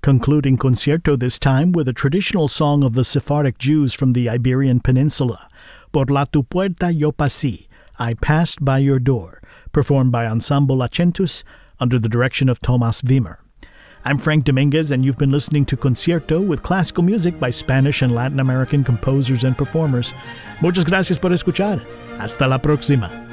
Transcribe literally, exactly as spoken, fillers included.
concluding concierto this time with a traditional song of the Sephardic Jews from the Iberian Peninsula, Por la tu puerta yo pasé, I passed by your door, performed by Ensemble Acentus under the direction of Thomas Wimmer. I'm Frank Dominguez, and you've been listening to Concierto with classical music by Spanish and Latin American composers and performers. Muchas gracias por escuchar. Hasta la próxima.